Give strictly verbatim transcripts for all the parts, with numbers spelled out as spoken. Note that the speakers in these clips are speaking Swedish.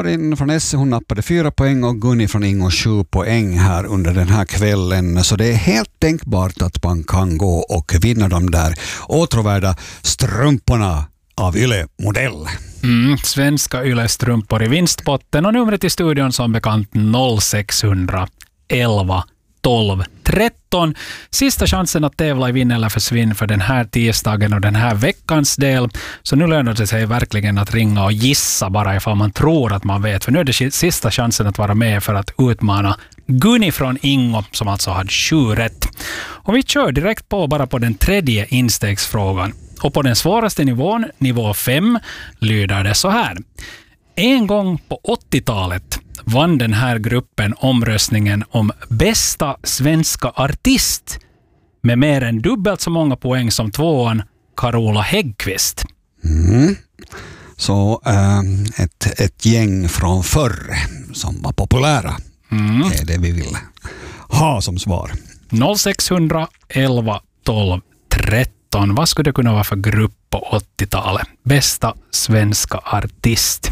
Karin från Esse, hon nappade fyra poäng och Gunni från Ingo sju poäng här under den här kvällen. Så det är helt tänkbart att man kan gå och vinna de där åtråvärda strumporna av Yle Modell. Mm, svenska Yle-strumpor i vinstpotten och numret i studion som bekant noll sex elva tolv tretton. Sista chansen att tävla i Vinn eller försvinn för den här tisdagen och den här veckans del. Så nu lönar det sig verkligen att ringa och gissa bara ifall man tror att man vet. För nu är det sista chansen att vara med för att utmana Gunni från Ingo som alltså hade sju rätt. Och vi kör direkt på bara på den tredje instegsfrågan. Och på den svåraste nivån, nivå fem, lyder det så här. En gång på åttiotalet vann den här gruppen omröstningen om bästa svenska artist med mer än dubbelt så många poäng som tvåan Carola Häggkvist. Mm. Så äh, ett, ett gäng från förr som var populära mm. är det vi vill ha som svar. noll sex elva tolv tretton. Vad skulle det kunna vara för grupp på åttiotalet? Bästa svenska artist.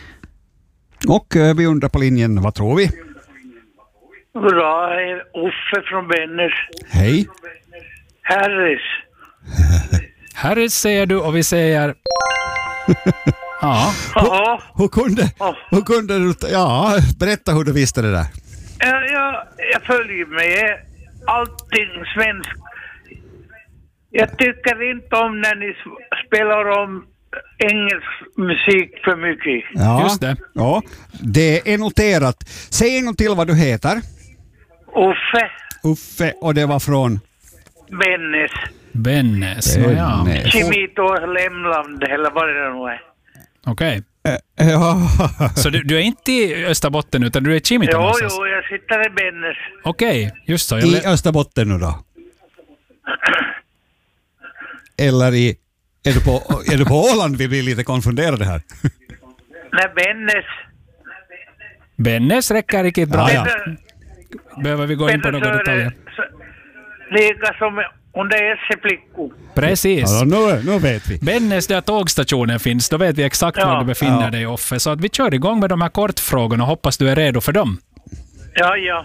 Och eh, vi undrar på linjen, vad tror vi? Bra, Uffe från Bennes. Hej. Harris. Harris säger du och vi säger... ja. Hur, hur, kunde, hur kunde du... Ja, berätta hur du visste det där. Ja, jag, jag följer med allting svensk. Jag tycker inte om när ni spelar om engelsk musik för mycket. Ja, just det. Ja, det är noterat. Säg en gång till vad du heter. Uffe. Uffe, och det var från? Bennes. Bennes, ja. Kimito Lämland, eller vad det nu är. Okej. Okay. Uh, ja. Så du, du är inte i Österbotten utan du är i Kimito? Jo, någonstans? jo, jag sitter i Bennes. Okej, okay, just så. I Österbotten nu då? Eller i... Är du på, är du på Åland? Vi blir lite konfunderade här. Nej, Bennes. Bennes räcker riktigt bra. Ja, ja. Behöver vi gå in på några detaljer? Lika som under Esseplikko. Precis. Ja, nu, nu vet vi. Bennes, där tågstationen finns, då vet vi exakt ja. var du befinner ja. dig, Offe. Så att vi kör igång med de här kortfrågorna och hoppas du är redo för dem. Ja, ja.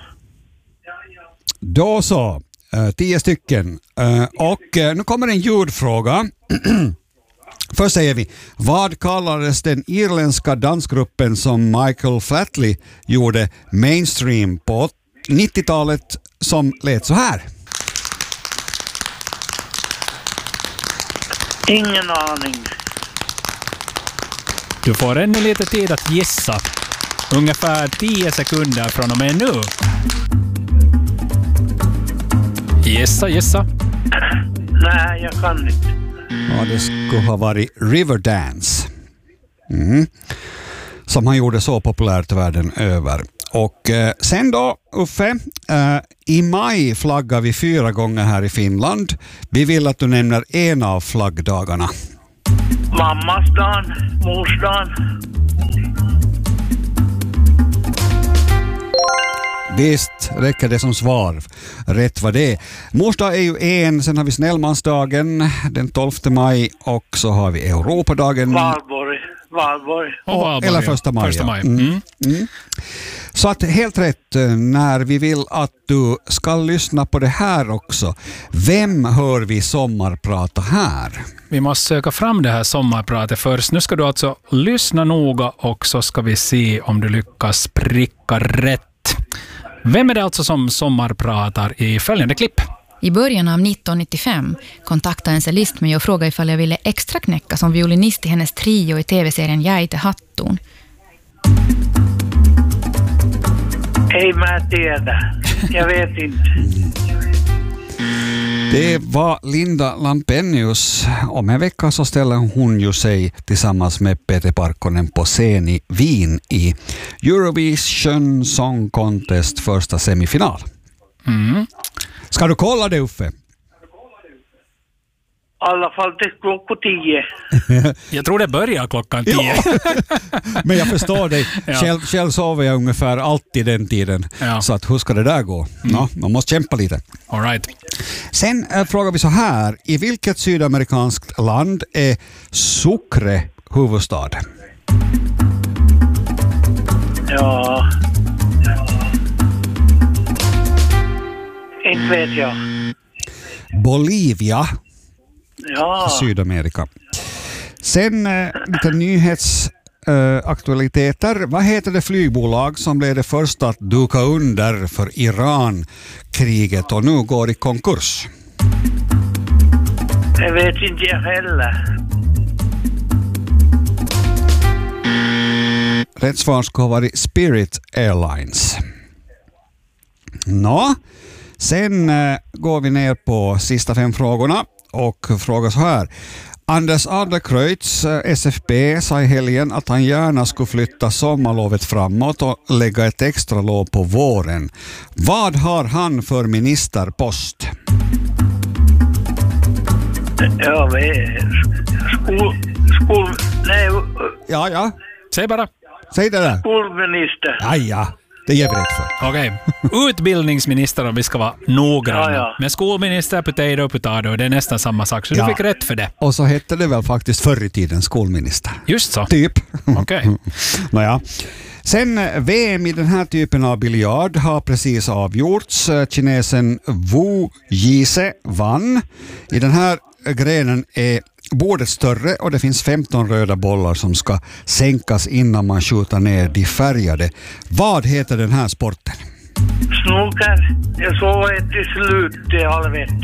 Då så. Uh, tio stycken. Uh, och uh, nu kommer en ljudfråga. Först säger vi, vad kallades den irländska dansgruppen som Michael Flatley gjorde mainstream på nittiotalet som lät så här? Ingen aning. Du får ännu lite tid att gissa. Ungefär tio sekunder från och med nu. Gissa, gissa. Nej, jag kan inte. Ja, det skulle ha varit Riverdance. Mm. Som han gjorde så populärt världen över. Och eh, sen då, Uffe, eh, i maj flaggar vi fyra gånger här i Finland. Vi vill att du nämner en av flaggdagarna. Mammas dagen, mors dagen. Visst, räcker det som svar. Rätt var det. Morsdag är ju en, sen har vi snällmansdagen den tolfte maj och så har vi Europadagen. Valborg. Valborg. Och Valborg, eller första maj. Första maj. Mm. Mm. Mm. Så att helt rätt, när vi vill att du ska lyssna på det här också. Vem hör vi sommarprata här? Vi måste söka fram det här sommarpratet först. Nu ska du alltså lyssna noga och så ska vi se om du lyckas pricka rätt. Vem är det alltså som sommarpratar i följande klipp? I början av nittonhundranittiofem kontaktade en cellist mig och frågade ifall jag ville extra knäcka som violinist i hennes trio i tv-serien Jäite Hattuun. Hej, mä tiedä. Jag vet inte. Det var Linda Lampenius. Om en vecka så ställer hon ju sig tillsammans med Peter Parkkonen på scen i Wien i Eurovision Song Contest första semifinal. Mm. Ska du kolla det, Uffe? I alla fall till klockan tio. Jag tror det börjar klockan tio. Ja. Men jag förstår dig. Ja. Själv, själv sover jag ungefär alltid den tiden. Ja. Så att hur ska det där gå? Mm. Ja, man måste kämpa lite. All right. Sen äh, frågar vi så här. I vilket sydamerikanskt land är Sucre huvudstad? Ja. Inte vet jag. Bolivia, Ja. Sydamerika. Sen eh, lite nyhetsaktualiteter. Eh, Vad heter det flygbolag som blev det första att duka under för Iran-kriget och nu går i konkurs? Det vet inte jag heller. Rätt svar ska ha varit Spirit Airlines. Nå, sen eh, går vi ner på sista fem frågorna och frågar så här. Anders Adlercreutz, eh, S F B, sa i helgen att han gärna skulle flytta sommarlovet framåt och lägga ett extra lov på våren. Vad har han för ministerpost? Ja, vad är skol... skol... Nej, Ja, ja. Säg bara. Säg det där. skolminister. Ja, ja. Det ger vi rätt för. Okej. Utbildningsminister om vi ska vara noggranna. Ja, ja. Men skolminister, potato, potato, det är nästan samma sak. Så Ja. du fick rätt för det. Och så hette det väl faktiskt förr i tiden skolminister. Just så. Typ. Okej. Nåja. Sen V M i den här typen av biljard har precis avgjorts. Kinesen Wu Jise vann. I den här grenen är bordet större och det finns femton röda bollar som ska sänkas innan man skjuter ner de färgade. Vad heter den här sporten? Snooker. Jag såg ett till slut till halv ett.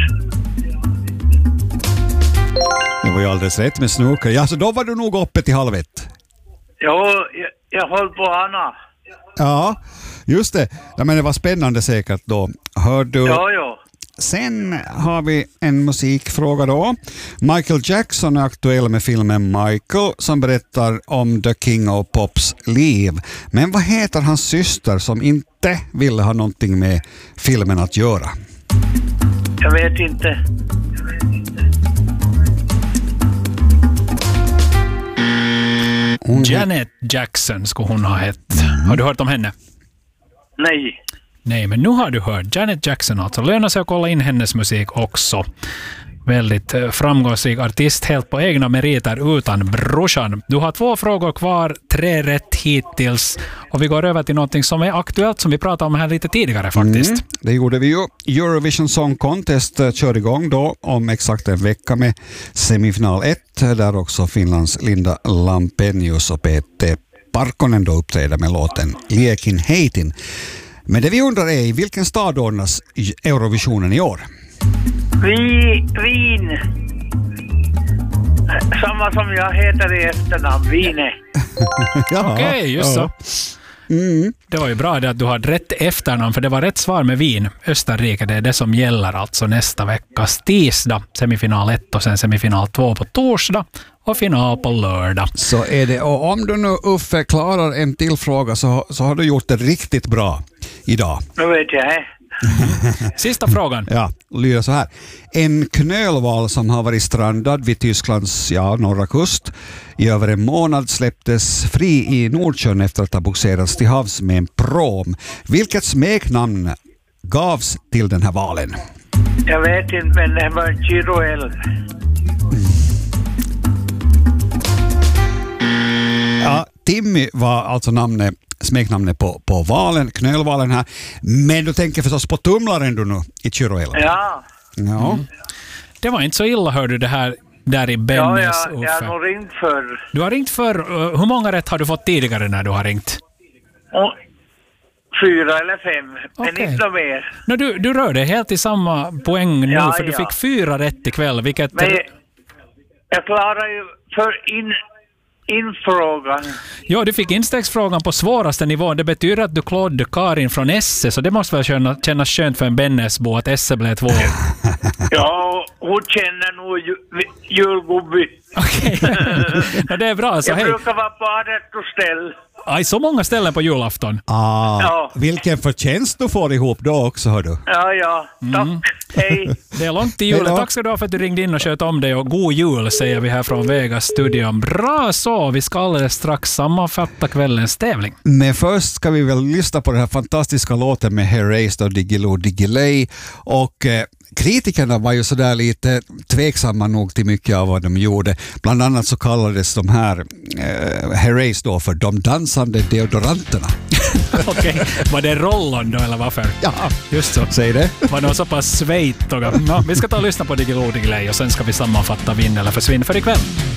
Det var ju alldeles rätt med snooker. Ja, så då var du nog uppe till halv ett. Ja, jag, jag höll på Anna. Ja, just det. Ja, men det var spännande säkert då. Hör du? Ja, ja. Sen har vi en musikfråga då. Michael Jackson är aktuell med filmen Michael som berättar om The King of Pops liv. Men vad heter hans syster som inte ville ha någonting med filmen att göra? Jag vet inte. Hon Janet Jackson skulle hon ha hett. Har du hört om henne? Nej. Nej, men nu har du hört. Janet Jackson alltså. Lönar sig att kolla in hennes musik också. Väldigt eh, framgångsrik artist, helt på egna meriter utan brorsan. Du har två frågor kvar, tre rätt hittills. Och vi går över till något som är aktuellt som vi pratade om här lite tidigare faktiskt. Mm, det gjorde vi ju. Eurovision Song Contest uh, kör igång då om exakt en vecka med semifinal ett där också Finlands Linda Lampenius och Pete Parkkonen då uppträder med låten Liekin heitin. Men det vi undrar är i vilken stad ordnas Eurovisionen i år? Vi, Vin. Samma som jag heter i efternamn, Vine. Ja, Okej, okay, just ja. så. Mm. Det var ju bra det att du hade rätt efternamn, för det var rätt svar med Wien. Österrike, det är det som gäller alltså nästa veckas tisdag. Semifinal ett och sen semifinal två på torsdag och final på lördag. Så är det. Och om du nu, Uffe, klarar en till fråga så, så har du gjort det riktigt bra idag. Nu vet jag. Sista frågan. Ja, lyder så här. En knölval som har varit strandad vid Tysklands ja, norra kust i över en månad släpptes fri i Nordsjön efter att ha bogserats till havs med en prom. Vilket smeknamn gavs till den här valen? Jag vet inte, men det var en Chiroel. Ja, Timmy var alltså namnet, smeknamnet på, på valen, knölvalen här. Men du tänker förstås på tumlaren du nu i Chiroela. Ja. Ja. Mm. Det var inte så illa, hörde du, det här där i Bennes, Ja, jag, jag Uffe. har nog ringt förr. Du har ringt för hur många rätt har du fått tidigare när du har ringt? Och fyra eller fem, men Okej. inte mer. No, du, du rör dig helt i samma poäng nu, Ja, för du ja. fick fyra rätt ikväll, vilket... Men jag, jag klarar ju för in, infrågan. Ja, du fick instegsfrågan på svåraste nivån. Det betyder att du klådde Karin från Esse, så det måste väl känna, kännas skönt för en Bennesbo att Esse blev två. Ja, hon känner nog ju, julgubbi. Okej. No, det är bra, så Jag hej. brukar vara på adetto ställ. Aj, så många ställen på julafton. Ah, Ja. Vilken förtjänst du får ihop då också, hör du. Ja, ja. Tack. Hej. Det är långt till Hej julen. då. Tack ska du ha för att du ringde in och sköt om dig, och god jul säger vi här från Vegas-studion. Bra så, vi ska alldeles strax sammanfatta kvällens tävling. Men först ska vi väl lyssna på den här fantastiska låten med Herreys och Diggiloo Diggiley. Och eh, kritikerna var ju sådär lite tveksamma nog till mycket av vad de gjorde. Bland annat så kallades de här eh, Herreys då för de dansande deodoranterna. Okej, okay. Var det Rollon då eller varför? Ja, just så. Säg det. Var någon så pass svejt? No, vi ska ta och lyssna på Diggiloo Diggiley och sen ska vi sammanfatta Vinn eller försvinn för ikväll.